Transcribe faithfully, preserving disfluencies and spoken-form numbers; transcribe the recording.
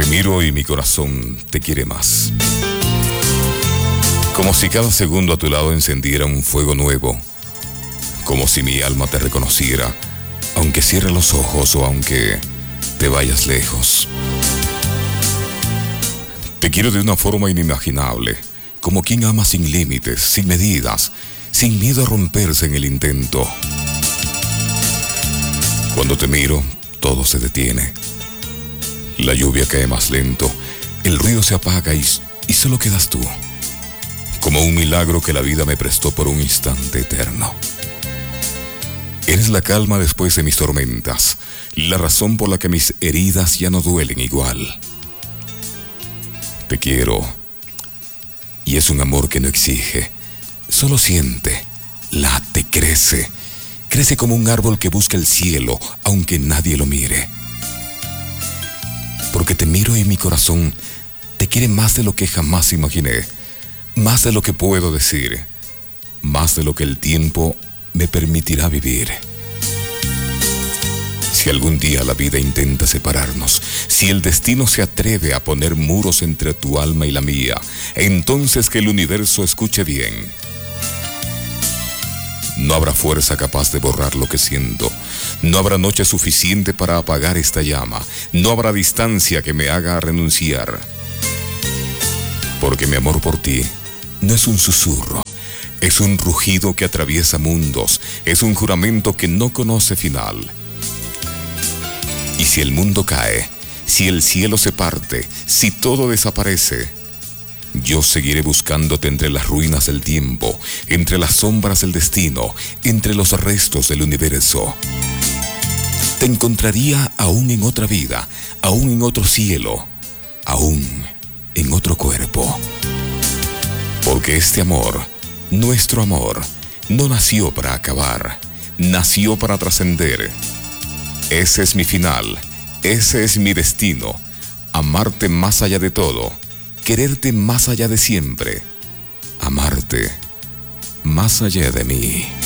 Te miro y mi corazón te quiere más. Como si cada segundo a tu lado encendiera un fuego nuevo. Como si mi alma te reconociera, aunque cierre los ojos o aunque te vayas lejos. Te quiero de una forma inimaginable, como quien ama sin límites, sin medidas, sin miedo a romperse en el intento. Cuando te miro, todo se detiene. La lluvia cae más lento, el ruido se apaga y, y solo quedas tú, como un milagro que la vida me prestó por un instante eterno. Eres la calma después de mis tormentas, la razón por la que mis heridas ya no duelen igual. Te quiero, y es un amor que no exige, solo siente, late, crece, crece como un árbol que busca el cielo, aunque nadie lo mire. Porque te miro y mi corazón te quiere más de lo que jamás imaginé, más de lo que puedo decir, más de lo que el tiempo me permitirá vivir. Si algún día la vida intenta separarnos, si el destino se atreve a poner muros entre tu alma y la mía, entonces que el universo escuche bien. No habrá fuerza capaz de borrar lo que siento. No habrá noche suficiente para apagar esta llama. No habrá distancia que me haga renunciar. Porque mi amor por ti no es un susurro. Es un rugido que atraviesa mundos. Es un juramento que no conoce final. Y si el mundo cae, si el cielo se parte, si todo desaparece, yo seguiré buscándote entre las ruinas del tiempo, entre las sombras del destino, entre los restos del universo. Te encontraría aún en otra vida, aún en otro cielo, aún en otro cuerpo. Porque este amor, nuestro amor, no nació para acabar, nació para trascender. Ese es mi final, ese es mi destino, amarte más allá de todo, quererte más allá de siempre, amarte más allá de mí.